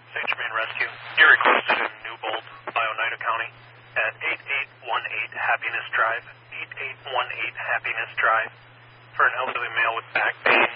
St. Germain Rescue. You're requested in Newbold, Oneida County at 8818 Happiness Drive, 8818 Happiness Drive, for an elderly male with back pain